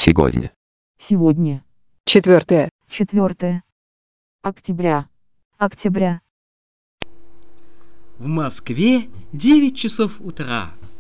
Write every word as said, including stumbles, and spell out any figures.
Сегодня. Сегодня. Четвертое. Четвертое. Октября. Октября. В Москве девять часов утра.